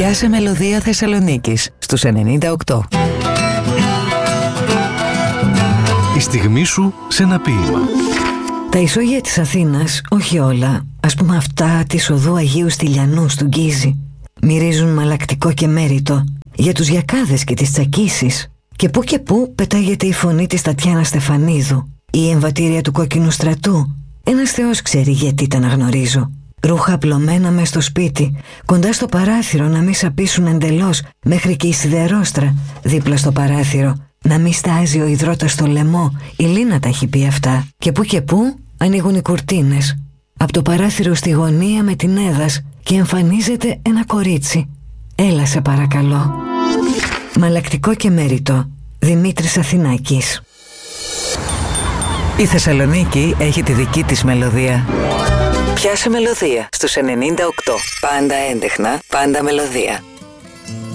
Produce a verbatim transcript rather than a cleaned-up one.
Πιάσε μελωδία Θεσσαλονίκης στους ενενήντα οκτώ. Η στιγμή σου σε ένα ποίημα. Τα ισόγεια της Αθήνας, όχι όλα, ας πούμε αυτά της οδού Αγίου Στυλιανού του Γκίζη, μυρίζουν μαλακτικό και μέριτο για τους γιακάδες και τις τσακίσεις. Και που και που πετάγεται η φωνή της Τατιάνα Στεφανίδου, η εμβατήρια του Κόκκινου Στρατού. Ένας Θεός ξέρει γιατί τα αναγνωρίζω. Ρούχα απλωμένα μες στο σπίτι, κοντά στο παράθυρο να μη σαπίσουν εντελώς, μέχρι και η σιδερόστρα δίπλα στο παράθυρο. Να μη στάζει ο υδρότας στο λαιμό, η Λίνα τα έχει πει αυτά. Και που και που ανοίγουν οι κουρτίνες. Από το παράθυρο στη γωνία με την έδας και εμφανίζεται ένα κορίτσι. Έλα σε παρακαλώ. Μαλακτικό και μέριτο. Δημήτρης Αθηνάκης. Η Θεσσαλονίκη έχει τη δική της μελωδία. Πιάσε μελωδία στους ενενήντα οκτώ. Πάντα έντεχνα, πάντα μελωδία.